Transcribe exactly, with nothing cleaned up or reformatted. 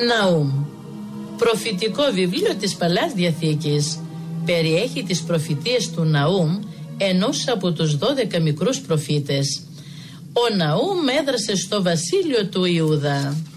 Ναούμ, προφητικό βιβλίο της Παλαιάς Διαθήκης, περιέχει τις προφητείες του Ναούμ, ενός από τους δώδεκα μικρούς προφήτες. Ο Ναούμ έδρασε στο βασίλειο του Ιούδα.